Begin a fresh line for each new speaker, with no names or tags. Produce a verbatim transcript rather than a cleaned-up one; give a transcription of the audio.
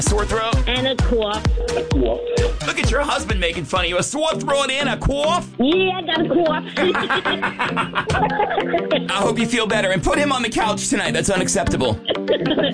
Sore throat?
And a cough.
A cough.
Look at your husband making fun of you. A sore throat and a cough?
Yeah, I got a cough.
I hope you feel better. And put him on the couch tonight. That's unacceptable.